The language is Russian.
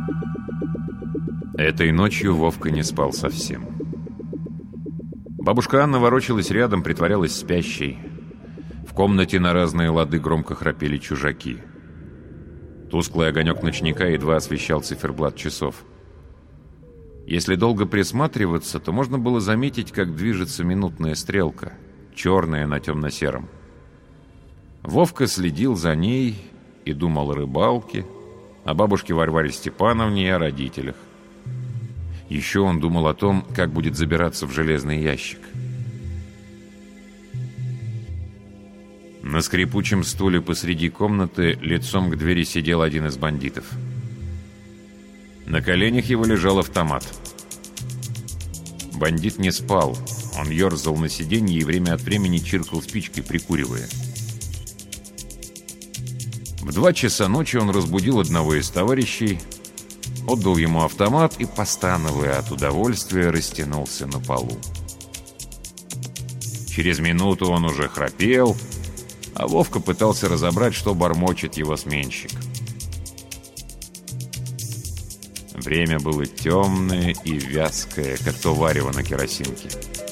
Этой ночью Вовка не спал совсем. Бабушка Анна ворочалась рядом, притворялась спящей. В комнате на разные лады громко храпели чужаки. Тусклый огонек ночника едва освещал циферблат часов. Если долго присматриваться, то можно было заметить, как движется минутная стрелка, черная на темно-сером. Вовка следил за ней и думал о рыбалке, о бабушке Варваре Степановне и о родителях. Еще он думал о том, как будет забираться в железный ящик. На скрипучем стуле посреди комнаты лицом к двери сидел один из бандитов. На коленях его лежал автомат. Бандит не спал. Он ерзал на сиденье и время от времени чиркал спичкой, прикуривая. В 2 часа ночи он разбудил одного из товарищей, отдал ему автомат и, постановая от удовольствия, растянулся на полу. Через минуту он уже храпел, а Вовка пытался разобрать, что бормочет его сменщик. Время было темное и вязкое, как то варево на керосинке.